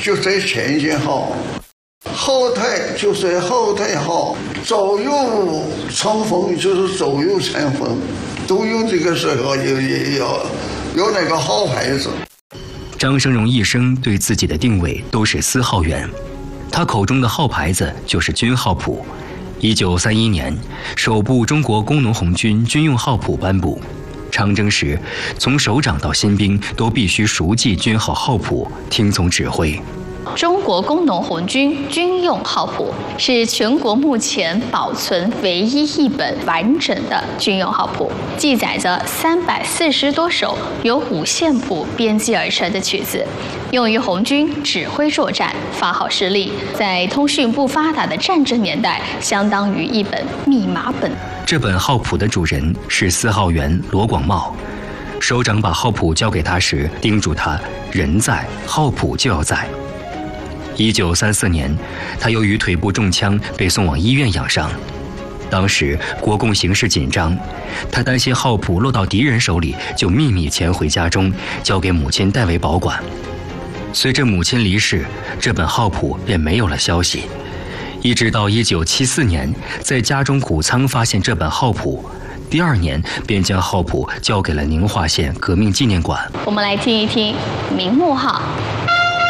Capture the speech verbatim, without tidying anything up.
就在前进好，后退就在后退好，左右冲锋就是左右前锋，都有这个时候有有有那个好牌子。 张生荣一生对自己的定位都是司号员，他口中的号牌子就是军号谱。一九三一年，首部中国工农红军军用号谱颁布。长征时，从首长到新兵都必须熟记军号号谱，听从指挥。 中国工农红军军用号谱是全国目前保存唯一一本完整的军用号谱，记载着三百四十多首由五线谱编辑而成的曲子，用于红军指挥作战、发号施令。在通讯不发达的战争年代，相当于一本密码本。 这本号谱的主人是司号员罗广茂。首长把号谱交给他时，叮嘱他：人在，号谱就要在。一九三四年，他由于腿部中枪被送往医院养伤。当时国共形势紧张，他担心号谱落到敌人手里，就秘密潜回家中，交给母亲代为保管。随着母亲离世，这本号谱便没有了消息。一直到一九七四年，在家中谷仓发现这本号谱，第二年便将号谱交给了宁化县革命纪念馆。 我们来听一听明目号。